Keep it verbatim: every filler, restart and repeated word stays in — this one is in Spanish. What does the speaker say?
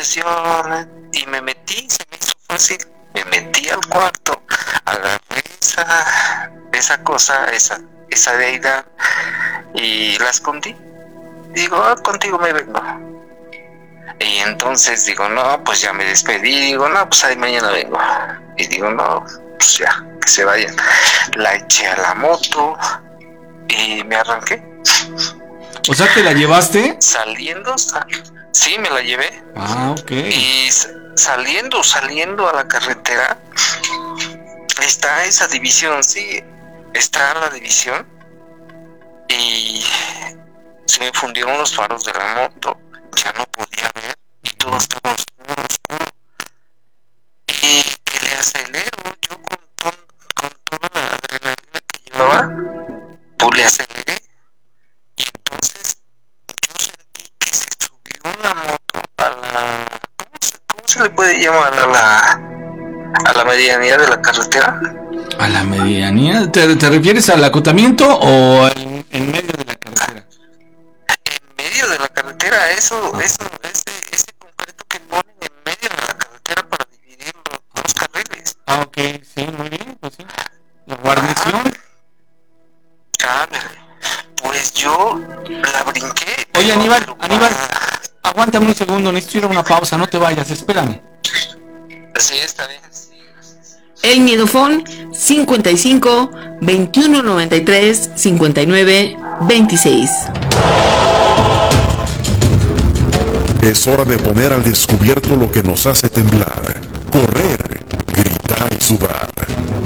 presión, y me metí, se me hizo fácil, me metí al cuarto, agarré esa, esa cosa, esa, esa deidad, y la escondí. Digo, ah, contigo me vengo. Y entonces digo, no, pues ya me despedí, digo, no, pues ahí mañana vengo. Y digo, no, pues ya, que se vayan. La eché a la moto y me arranqué. O sea, ¿te la llevaste? Saliendo, sal... sí, me la llevé. Ah, ok. Y saliendo, saliendo a la carretera, está esa división, sí, está la división. Y se me fundieron los faros de la moto, ya no podía ver y todo estaba oscuro, oscuro. Y que le acelero, yo con, con, con toda la adrenalina que llevaba, pues le aceleré. Y entonces yo sentí que se subió la moto a la... ¿Cómo se, cómo se le puede llamar a la, a la medianía de la carretera? ¿A la medianía? ¿Te, te refieres al acotamiento o en, en medio de la carretera? En medio de la carretera, eso, eso, ese, ese concreto que ponen en medio de la carretera para dividir los dos carriles. Ah, ok, sí, muy bien, pues sí. La guarnición. Ah, pues yo la brinqué. Oye, pero, Aníbal, pero Aníbal, para... aguántame un segundo, necesito ir a una pausa, no te vayas, espérame. Sí, está bien. El Miedofón cincuenta y cinco, veintiuno noventa y tres, cincuenta y nueve, veintiséis. Es hora de poner al descubierto lo que nos hace temblar, correr, gritar y sudar.